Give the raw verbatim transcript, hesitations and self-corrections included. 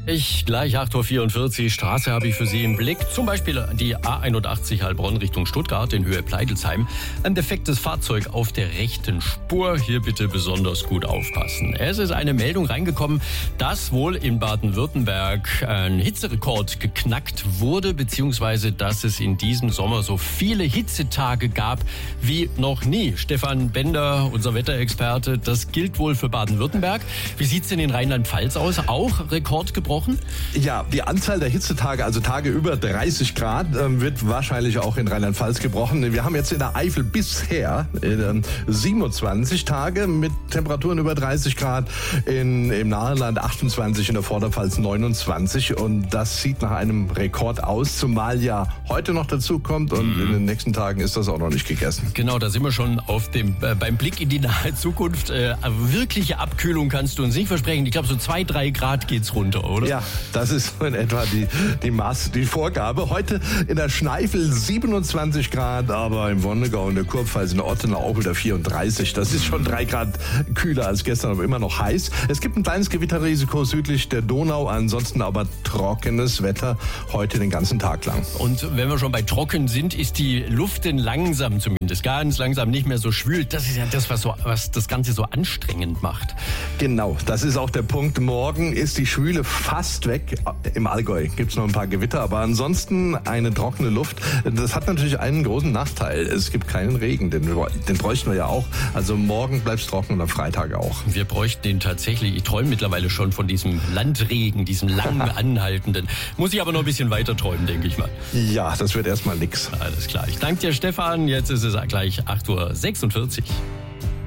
Ich gleich acht Uhr vierundvierzig, Straße habe ich für Sie im Blick. Zum Beispiel die A einundachtzig Heilbronn Richtung Stuttgart in Höhe Pleidelsheim. Ein defektes Fahrzeug auf der rechten Spur. Hier bitte besonders gut aufpassen. Es ist eine Meldung reingekommen, dass wohl in Baden-Württemberg ein Hitzerekord geknackt wurde, beziehungsweise dass es in diesem Sommer so viele Hitzetage gab wie noch nie. Stefan Bender, unser Wetterexperte, das gilt wohl für Baden-Württemberg. Wie sieht's denn in Rheinland-Pfalz aus? Auch Rekord gebrochen? Ja, die Anzahl der Hitzetage, also Tage über dreißig Grad, wird wahrscheinlich auch in Rheinland-Pfalz gebrochen. Wir haben jetzt in der Eifel bisher siebenundzwanzig Tage mit Temperaturen über dreißig Grad, in, im Naheland achtundzwanzig, in der Vorderpfalz neunundzwanzig. Und das sieht nach einem Rekord aus, zumal ja heute noch dazu kommt und mhm. in den nächsten Tagen ist das auch noch nicht gegessen. Genau, da sind wir schon auf dem, äh, beim Blick in die nahe Zukunft. Äh, wirkliche Abkühlung kannst du uns nicht versprechen. Ich glaube, so zwei, drei Grad geht's runter, oder? Ja, das ist so in etwa die, die Maß, die Vorgabe. Heute in der Schneifel siebenundzwanzig Grad, aber im Wonnegau und der Kurpfalz in Ottenau auch wieder vierunddreißig. Das ist schon drei Grad kühler als gestern, aber immer noch heiß. Es gibt ein kleines Gewitterrisiko südlich der Donau, ansonsten aber trockenes Wetter heute den ganzen Tag lang. Und wenn wir schon bei trocken sind, ist die Luft denn langsam zumindest, ganz langsam nicht mehr so schwül. Das ist ja das, was, so, was das Ganze so anstrengend macht. Genau, das ist auch der Punkt. Morgen ist die Schwüle fast weg. Im Allgäu gibt es noch ein paar Gewitter, aber ansonsten eine trockene Luft. Das hat natürlich einen großen Nachteil. Es gibt keinen Regen, den, den bräuchten wir ja auch. Also morgen bleibt es trocken und am Freitag auch. Wir bräuchten den tatsächlich. Ich träume mittlerweile schon von diesem Landregen, diesem lang anhaltenden. Muss ich aber noch ein bisschen weiter träumen, denke ich mal. Ja, das wird erstmal nix. Alles klar. Ich danke dir, Stefan. Jetzt ist es gleich acht Uhr sechsundvierzig.